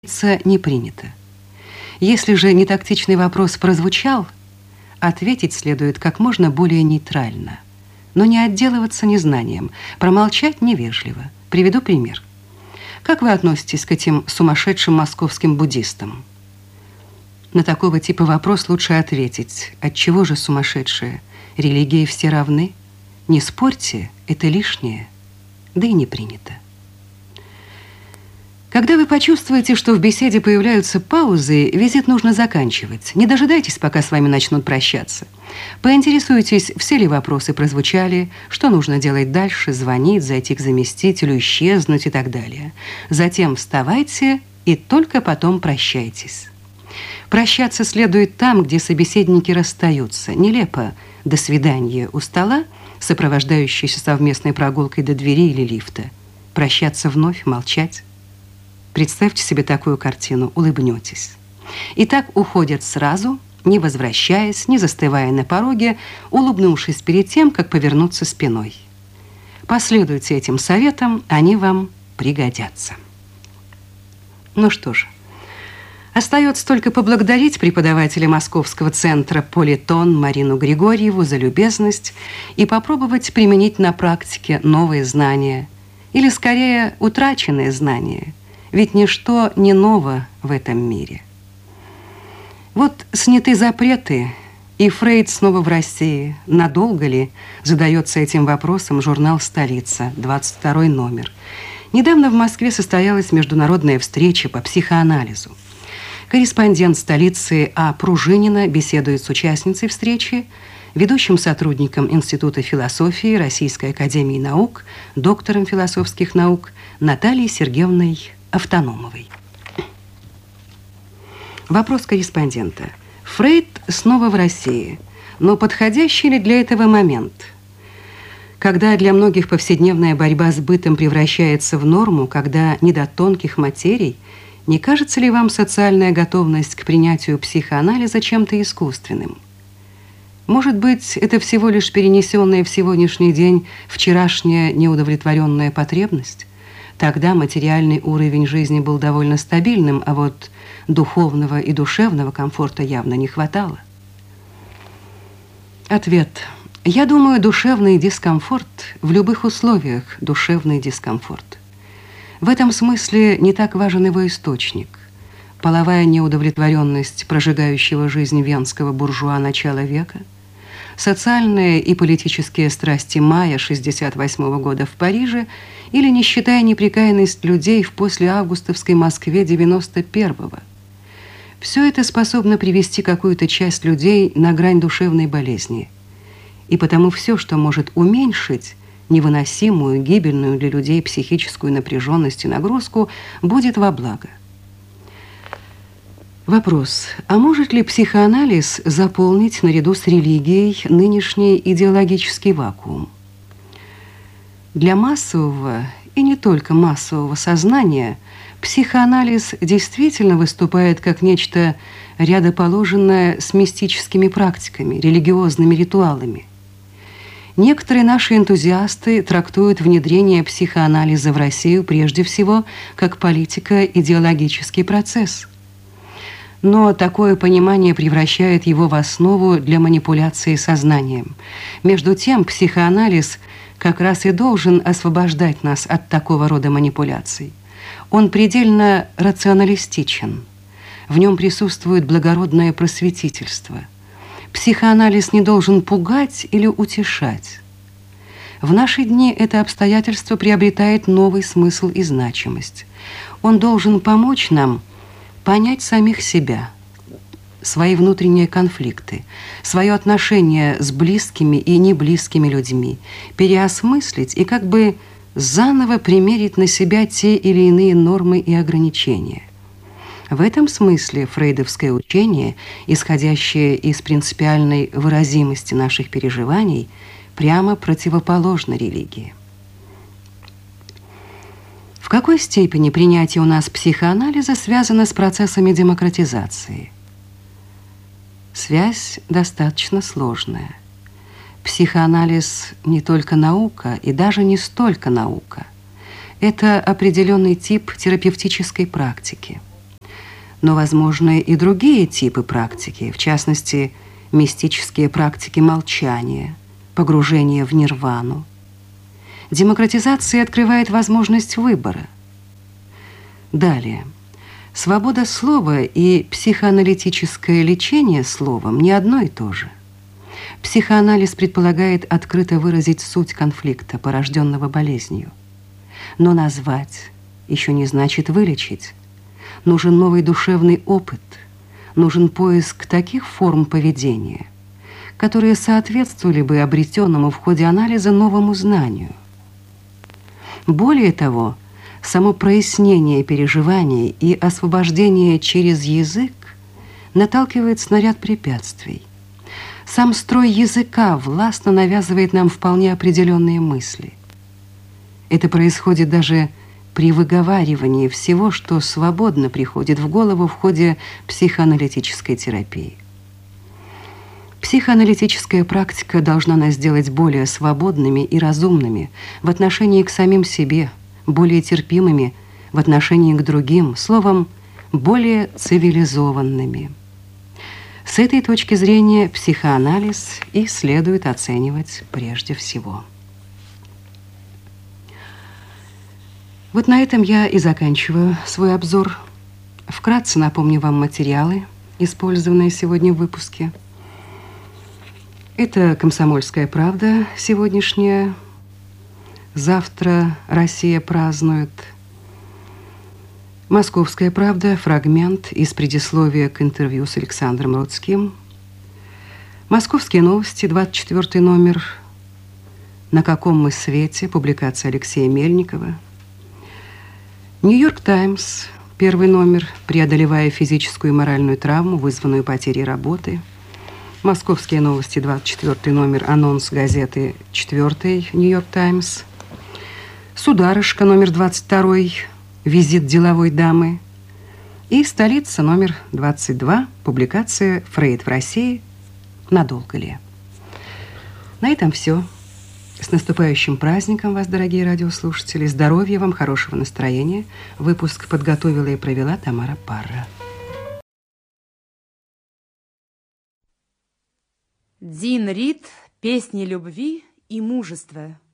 Не принято. Если же нетактичный вопрос прозвучал, ответить следует как можно более нейтрально, но не отделываться незнанием, промолчать невежливо. Приведу пример. Как вы относитесь к этим сумасшедшим московским буддистам? На такого типа вопрос лучше ответить: отчего же сумасшедшие? Религии все равны? Не спорьте, это лишнее, да и не принято. Когда вы почувствуете, что в беседе появляются паузы, визит нужно заканчивать. Не дожидайтесь, пока с вами начнут прощаться. Поинтересуйтесь, все ли вопросы прозвучали, что нужно делать дальше, звонить, зайти к заместителю, исчезнуть и так далее. Затем вставайте и только потом прощайтесь. Прощаться следует там, где собеседники расстаются. Нелепо «до свидания» у стола, сопровождающейся совместной прогулкой до двери или лифта. Прощаться вновь, молчать. Представьте себе такую картину, улыбнетесь. И так уходят сразу, не возвращаясь, не застывая на пороге, улыбнувшись перед тем, как повернуться спиной. Последуйте этим советам, они вам пригодятся. Ну что же, остается только поблагодарить преподавателя Московского центра «Политон» Марину Григорьеву за любезность и попробовать применить на практике новые знания, или скорее утраченные знания. Ведь ничто не ново в этом мире. Вот сняты запреты, и Фрейд снова в России. Надолго ли, задается этим вопросом журнал «Столица», 22 номер. Недавно в Москве состоялась международная встреча по психоанализу. Корреспондент «Столицы» А. Пружинина беседует с участницей встречи, ведущим сотрудником Института философии Российской академии наук, доктором философских наук Натальей Сергеевной Автономовой. Вопрос корреспондента. Фрейд снова в России, но подходящий ли для этого момент? Когда для многих повседневная борьба с бытом превращается в норму, когда не до тонких материй, не кажется ли вам социальная готовность к принятию психоанализа чем-то искусственным? Может быть, это всего лишь перенесенная в сегодняшний день вчерашняя неудовлетворенная потребность? Тогда материальный уровень жизни был довольно стабильным, а вот духовного и душевного комфорта явно не хватало. Ответ. Я думаю, душевный дискомфорт в любых условиях – душевный дискомфорт. В этом смысле не так важен его источник. Половая неудовлетворенность прожигающего жизнь венского буржуа начала века, социальные и политические страсти мая 1968 года в Париже или, не считая непрекаянность людей в послеавгустовской Москве 91-го. Все это способно привести какую-то часть людей на грань душевной болезни. И потому все, что может уменьшить невыносимую, гибельную для людей психическую напряженность и нагрузку, будет во благо. Вопрос. А может ли психоанализ заполнить наряду с религией нынешний идеологический вакуум? Для массового и не только массового сознания психоанализ действительно выступает как нечто рядоположенное с мистическими практиками, религиозными ритуалами. Некоторые наши энтузиасты трактуют внедрение психоанализа в Россию прежде всего как политико-идеологический процесс. Но такое понимание превращает его в основу для манипуляции сознанием. Между тем, психоанализ как раз и должен освобождать нас от такого рода манипуляций. Он предельно рационалистичен. В нем присутствует благородное просветительство. Психоанализ не должен пугать или утешать. В наши дни это обстоятельство приобретает новый смысл и значимость. Он должен помочь нам понять самих себя, свои внутренние конфликты, свое отношение с близкими и неблизкими людьми, переосмыслить и как бы заново примерить на себя те или иные нормы и ограничения. В этом смысле фрейдовское учение, исходящее из принципиальной выразимости наших переживаний, прямо противоположно религии. В какой степени принятие у нас психоанализа связано с процессами демократизации? Связь достаточно сложная. Психоанализ не только наука и даже не столько наука. Это определенный тип терапевтической практики. Но возможны и другие типы практики, в частности, мистические практики молчания, погружения в нирвану. Демократизация открывает возможность выбора. Далее. Свобода слова и психоаналитическое лечение словом не одно и то же. Психоанализ предполагает открыто выразить суть конфликта, порожденного болезнью. Но назвать еще не значит вылечить. Нужен новый душевный опыт, нужен поиск таких форм поведения, которые соответствовали бы обретенному в ходе анализа новому знанию. Более того, само прояснение переживаний и освобождение через язык наталкивает на ряд препятствий. Сам строй языка властно навязывает нам вполне определенные мысли. Это происходит даже при выговаривании всего, что свободно приходит в голову в ходе психоаналитической терапии. Психоаналитическая практика должна нас сделать более свободными и разумными в отношении к самим себе, более терпимыми в отношении к другим, словом, более цивилизованными. С этой точки зрения психоанализ и следует оценивать прежде всего. Вот на этом я и заканчиваю свой обзор. Вкратце напомню вам материалы, использованные сегодня в выпуске. Это «Комсомольская правда» сегодняшняя. Завтра Россия празднует. «Московская правда», фрагмент из предисловия к интервью с Александром Рудским. «Московские новости», 24 номер. «На каком мы свете», публикация Алексея Мельникова. «Нью-Йорк Таймс», 1 номер, «Преодолевая физическую и моральную травму, вызванную потерей работы». «Московские новости», 24 номер, анонс газеты 4 «Нью-Йорк Таймс». «Сударышка», номер 22, визит деловой дамы. И «Столица», номер 22, публикация «Фрейд в России. Надолго ли?». На этом все. С наступающим праздником вас, дорогие радиослушатели. Здоровья вам, хорошего настроения. Выпуск подготовила и провела Тамара Парра. Дин Рид. Песни любви и мужества.